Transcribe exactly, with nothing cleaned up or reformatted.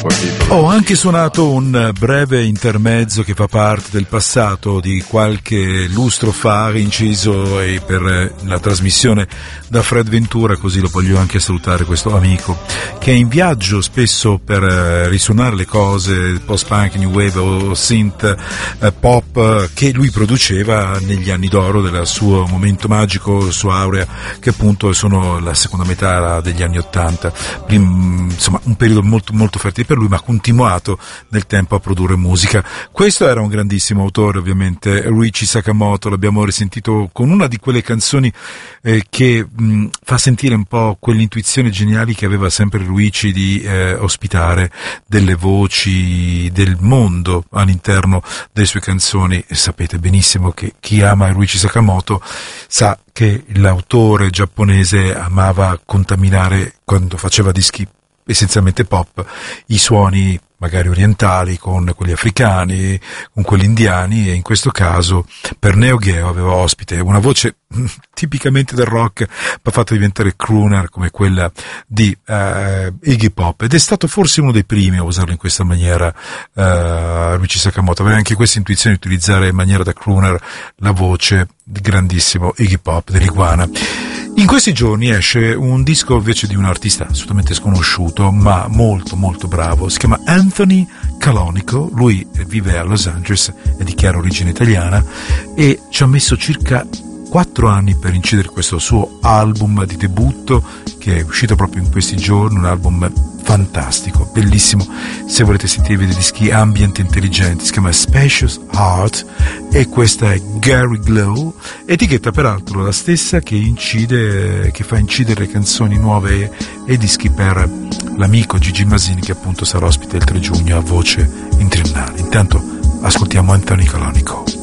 Ho anche suonato un breve intermezzo che fa parte del passato di qualche lustro fa, inciso per la trasmissione da Fred Ventura, così lo voglio anche salutare, questo amico che è in viaggio spesso per risuonare le cose post-punk, new wave o synth pop che lui produceva negli anni d'oro del suo momento magico, sua aurea, che appunto sono la seconda metà degli anni ottanta, insomma un periodo molto molto fertile per lui, ma ha continuato nel tempo a produrre musica. Questo era un grandissimo autore, ovviamente, Ryuichi Sakamoto. L'abbiamo risentito con una di quelle canzoni eh, che mh, fa sentire un po' quelle intuizioni geniali che aveva sempre Ryuichi di eh, ospitare delle voci del mondo all'interno delle sue canzoni. E sapete benissimo che chi ama Ryuichi Sakamoto sa che l'autore giapponese amava contaminare, quando faceva dischi essenzialmente pop, i suoni magari orientali con quelli africani, con quelli indiani, e in questo caso per Neo Geo aveva ospite una voce tipicamente del rock, ma fatta diventare crooner come quella di uh, Iggy Pop, ed è stato forse uno dei primi a usarlo in questa maniera, uh, Ryuichi Sakamoto aveva anche questa intuizione di utilizzare in maniera da crooner la voce di grandissimo Iggy Pop dell'Iguana. In questi giorni esce un disco invece di un artista assolutamente sconosciuto, ma molto molto bravo. Si chiama Anthony Calonico, lui vive a Los Angeles, è di chiara origine italiana e ci ha messo circa quattro anni per incidere questo suo album di debutto, che è uscito proprio in questi giorni, un album fantastico, bellissimo. Se volete sentire dei dischi ambient intelligenti, si chiama Spacious Heart, e questa è Gary Glow, etichetta peraltro la stessa che incide, che fa incidere canzoni nuove e dischi per l'amico Gigi Masini, che appunto sarà ospite il tre giugno a Voce in Triennale. Intanto ascoltiamo Anthony Calonico.